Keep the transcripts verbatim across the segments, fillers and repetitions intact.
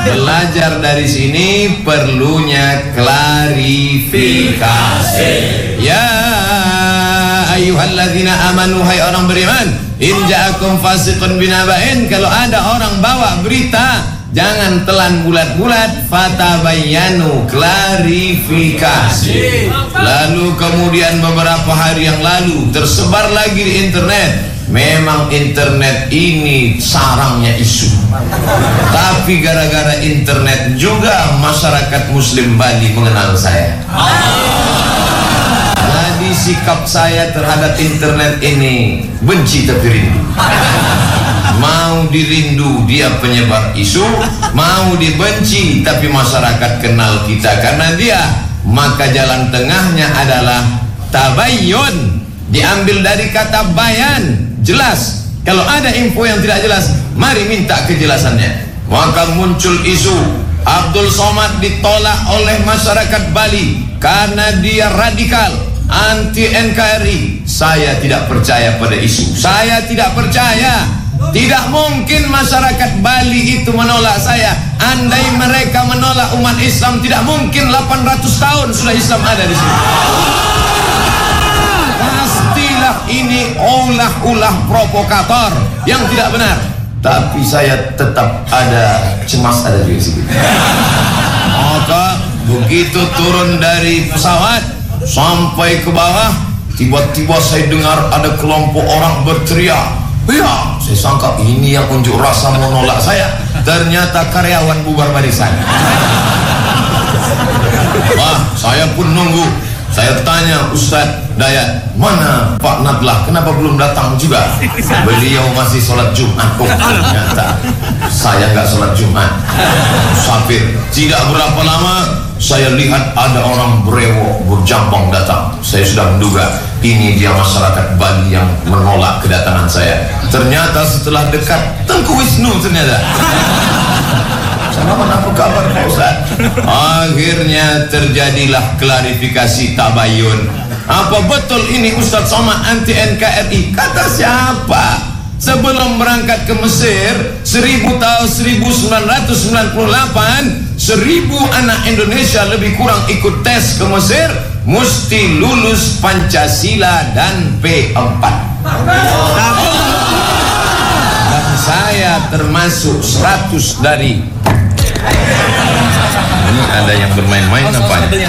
Belajar dari sini perlunya klarifikasi. Ya ayyuhalladzina amanu, hai orang beriman, in ja'akum fasiqun binaba'in, kalau ada orang bawa berita, jangan telan bulat-bulat, fatabayyanu, klarifikasi. Lalu kemudian beberapa hari yang lalu tersebar lagi di internet, memang internet ini sarangnya isu, tapi gara-gara internet juga masyarakat muslim Bali mengenal saya. Jadi sikap saya terhadap internet ini benci tapi rindu. Mau dirindu dia penyebar isu, mau dibenci tapi masyarakat kenal kita karena dia. Maka jalan tengahnya adalah tabayyun, diambil dari kata bayan, jelas. Kalau ada info yang tidak jelas, mari minta kejelasannya. Maka muncul isu Abdul Somad ditolak oleh masyarakat Bali karena dia radikal, anti N K R I. Saya tidak percaya pada isu. Saya tidak percaya. Tidak mungkin masyarakat Bali itu menolak saya. Andai mereka menolak umat Islam, tidak mungkin delapan ratus tahun sudah Islam ada di sini. Pastilah ini ulah-ulah provokator yang tidak benar. Tapi saya tetap ada cemas, ada juga sih. Maka begitu turun dari pesawat sampai ke bawah, tiba-tiba saya dengar ada kelompok orang berteriak. Ya, saya sangka ini yang unjuk rasa menolak saya. Ternyata karyawan bubar barisan. Wah, saya pun nunggu. Saya tanya Ustadz Dayat, mana Pak Nadlah? Kenapa belum datang juga? Beliau masih sholat Jumat. Oh, ternyata saya nggak sholat Jumat. Musafir. Tidak berapa lama saya lihat ada orang berewok berjambang datang. Saya sudah menduga ini dia masyarakat Bali yang menolak kedatangan saya. Ternyata setelah dekat, Tengku Wisnu ternyata. Sama apa kabar Pak Ustaz? Akhirnya terjadilah klarifikasi tabayun. Apa betul ini Ustaz Somad anti N K R I? Kata siapa? Sebelum berangkat ke Mesir seribu tahun seribu sembilan ratus sembilan puluh delapan, seribu anak Indonesia lebih kurang ikut tes ke Mesir, mesti lulus Pancasila dan P empat. Dan saya termasuk seratus dari. Ini ada yang bermain-main nampaknya.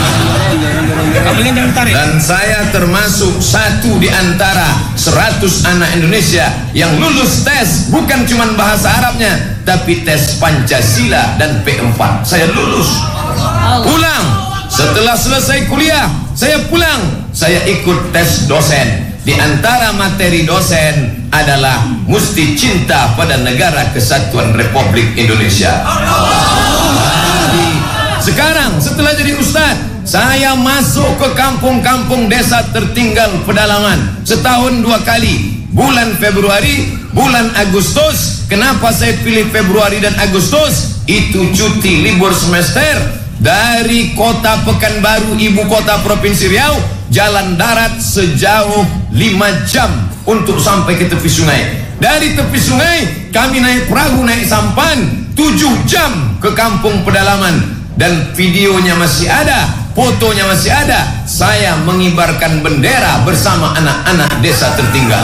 Dan saya termasuk satu di antara seratus anak Indonesia yang lulus tes, bukan cuma bahasa Arabnya, tapi tes Pancasila dan P empat. Saya lulus. Pulang. Setelah selesai kuliah, saya pulang. Saya ikut tes dosen. Di antara materi dosen adalah mesti cinta pada negara kesatuan Republik Indonesia. Jadi, sekarang setelah jadi ustadz, saya masuk ke kampung-kampung desa tertinggal pedalaman setahun dua kali. Bulan Februari, bulan Agustus. Kenapa saya pilih Februari dan Agustus? Itu cuti libur semester. Dari kota Pekanbaru, ibu kota Provinsi Riau, jalan darat sejauh lima jam untuk sampai ke tepi sungai. Dari tepi sungai kami naik perahu, naik sampan tujuh jam ke kampung pedalaman. Dan videonya masih ada, fotonya masih ada. Saya mengibarkan bendera bersama anak-anak desa tertinggal.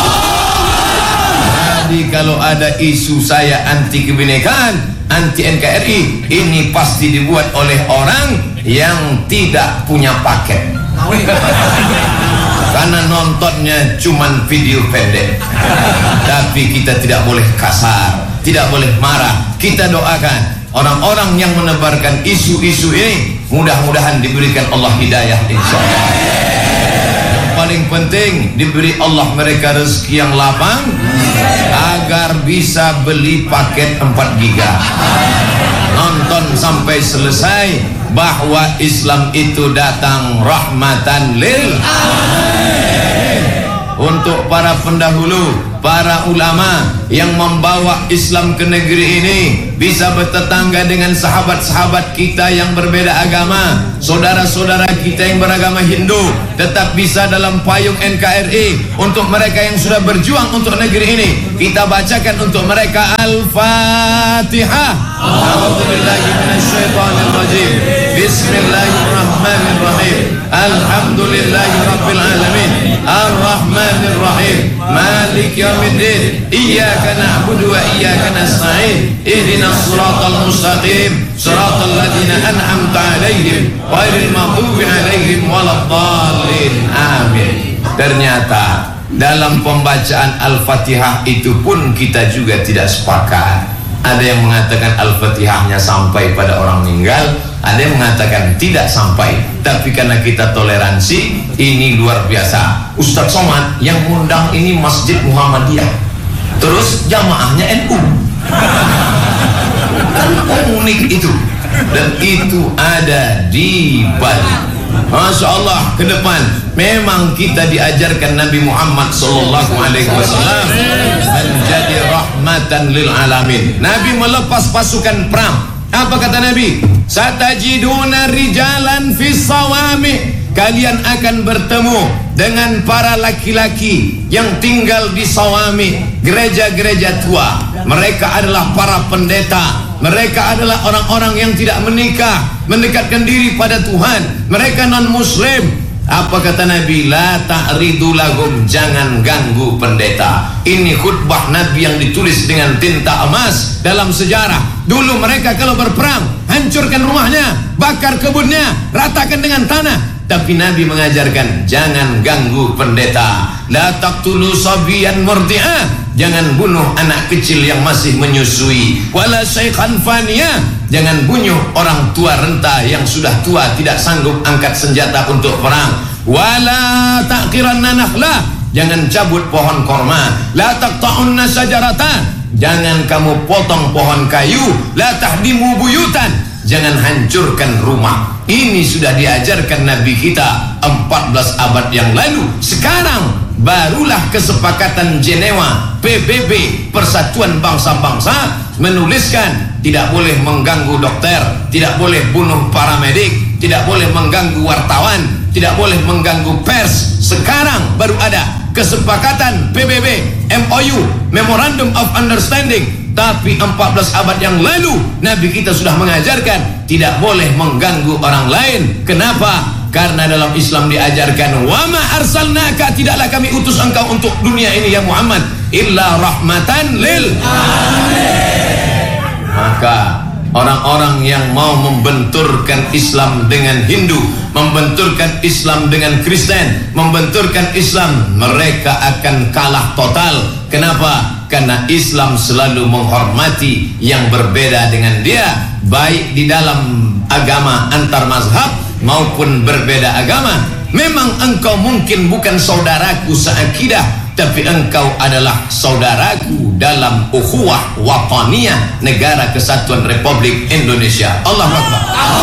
Jadi kalau ada isu saya anti kebinekaan, anti N K R I, ini pasti dibuat oleh orang yang tidak punya paket. Karena nontonnya cuman video pendek. Tapi kita tidak boleh kasar, tidak boleh marah. Kita doakan orang-orang yang menebarkan isu-isu ini, mudah-mudahan diberikan Allah hidayah insyaallah. Yang paling penting diberi Allah mereka rezeki yang lapang agar bisa beli paket empat giga. Nonton sampai selesai bahwa Islam itu datang rahmatan lil alamin. Untuk para pendahulu, para ulama yang membawa Islam ke negeri ini, bisa bertetangga dengan sahabat-sahabat kita yang berbeda agama, saudara-saudara kita yang beragama Hindu, tetap bisa dalam payung N K R I. Untuk mereka yang sudah berjuang untuk negeri ini, kita bacakan untuk mereka Al-Fatihah. A'udzubillahi minasyaitonirrajim. Bismillahirrahmanirrahim. Alhamdulillahi rabbil alamin. Ar-Rahmanirrahim. Malik yaumiddin. Iyyaka na'budu wa iyyaka nasta'in. Ihdinas siratal mustaqim. Siratal ladzina an'amta 'alaihim ghairil maghdubi 'alaihim waladdallin. Amin. Ternyata dalam pembacaan Al-Fatihah itu pun kita juga tidak sepakat. Ada yang mengatakan Al-Fatihahnya sampai pada orang meninggal, ada yang mengatakan tidak sampai. Tapi karena kita toleransi, ini luar biasa. Ustadz Somad yang ngundang ini Masjid Muhammadiyah, terus jamaahnya N U. Unik itu. Dan itu ada di Bali. Masya Allah, ke depan memang kita diajarkan Nabi Muhammad sallallahu alaihi wasallam menjadi rahmatan lil alamin. Nabi melepas pasukan perang. Apa kata Nabi? Satajiduna rijalan fis sawami. Kalian akan bertemu dengan para laki-laki yang tinggal di sawami, gereja-gereja tua. Mereka adalah para pendeta. Mereka adalah orang-orang yang tidak menikah, mendekatkan diri pada Tuhan. Mereka non-muslim. Apa kata Nabi? La ta'ridu lahum, jangan ganggu pendeta. Ini khutbah Nabi yang ditulis dengan tinta emas dalam sejarah. Dulu mereka kalau berperang, hancurkan rumahnya, bakar kebunnya, ratakan dengan tanah. Tapi Nabi mengajarkan jangan ganggu pendeta. La taqtulu sabiyan murdi'ah, jangan bunuh anak kecil yang masih menyusui. Wala syaikhan faniya, jangan bunuh orang tua renta yang sudah tua tidak sanggup angkat senjata untuk perang. Wala taqiranna nakhla, jangan cabut pohon korma. La taqta'unna syajaratan, jangan kamu potong pohon kayu. La tahdimu buyutan, jangan hancurkan rumah. Ini sudah diajarkan Nabi kita empat belas abad yang lalu. Sekarang barulah kesepakatan Jenewa P B B, Persatuan Bangsa-Bangsa, menuliskan tidak boleh mengganggu dokter, tidak boleh bunuh paramedik, tidak boleh mengganggu wartawan, tidak boleh mengganggu pers. Sekarang baru ada kesepakatan P B B, M O U, Memorandum of Understanding. Tapi empat belas abad yang lalu Nabi kita sudah mengajarkan tidak boleh mengganggu orang lain. Kenapa? Karena dalam Islam diajarkan wa ma arsalnaka, tidaklah kami utus engkau untuk dunia ini ya Muhammad illa rahmatan lil alamin. Maka orang-orang yang mau membenturkan Islam dengan Hindu, membenturkan Islam dengan Kristen, membenturkan Islam, mereka akan kalah total. Kenapa? Karena Islam selalu menghormati yang berbeda dengan dia, baik di dalam agama antar mazhab maupun berbeda agama. Memang engkau mungkin bukan saudaraku seakidah, tapi engkau adalah saudaraku dalam ukhuwah wataniyah, Negara Kesatuan Republik Indonesia. Allahu Akbar.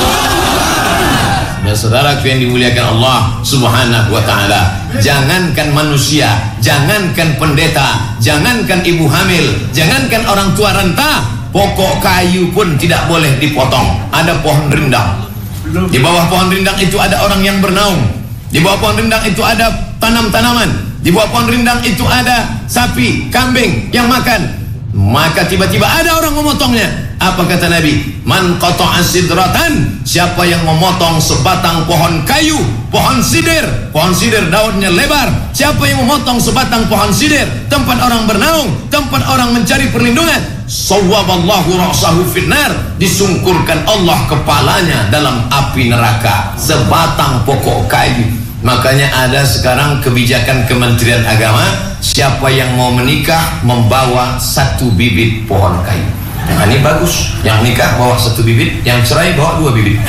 Dan saudaraku yang dimuliakan Allah Subhanahu wa ta'ala, jangankan manusia, jangankan pendeta, jangankan ibu hamil, jangankan orang tua renta, pokok kayu pun tidak boleh dipotong. Ada pohon rindang, di bawah pohon rindang itu ada orang yang bernaung, di bawah pohon rindang itu ada tanam-tanaman, di bawah pohon rindang itu ada sapi, kambing yang makan. Maka tiba-tiba ada orang memotongnya. Apa kata Nabi? Man qata'a sidratan, siapa yang memotong sebatang pohon kayu, pohon sidir, pohon sidir daunnya lebar, siapa yang memotong sebatang pohon sidir, tempat orang bernaung, tempat orang mencari perlindungan, sawwaballahu ra'sahu finnar, disungkurkan Allah kepalanya dalam api neraka. Sebatang pokok kayu. Makanya ada sekarang kebijakan Kementerian Agama, siapa yang mau menikah membawa satu bibit pohon kayu. Nah, ini bagus, yang nikah bawa satu bibit, yang cerai bawa dua bibit.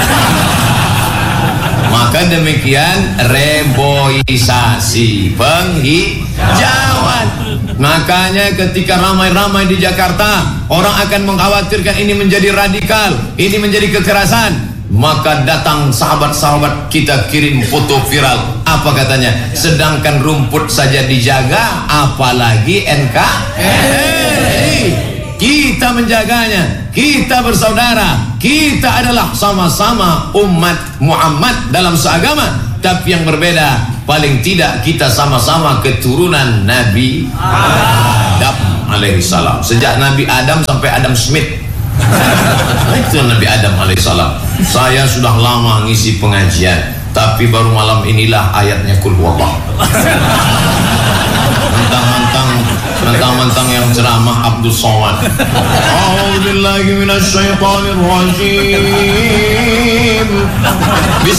Maka demikian reboisasi, penghijauan. Makanya ketika ramai-ramai di Jakarta, orang akan mengkhawatirkan ini menjadi radikal, ini menjadi kekerasan. Maka datang sahabat-sahabat kita kirim foto viral. Apa katanya? Sedangkan rumput saja dijaga, apalagi N K R I. Kita menjaganya, kita bersaudara, kita adalah sama-sama umat Muhammad dalam seagama, tapi yang berbeda, paling tidak kita sama-sama keturunan Nabi Adam alaihissalam. Sejak Nabi Adam sampai Adam Smith, itu Nabi Adam alaihissalam. Saya sudah lama ngisi pengajian, tapi baru malam inilah ayatnya Qul Huwallah. Mentang-mentang mentang-mentang yang ceramah Abdul Somad. A'udzubillahi minasyaitonir rajim.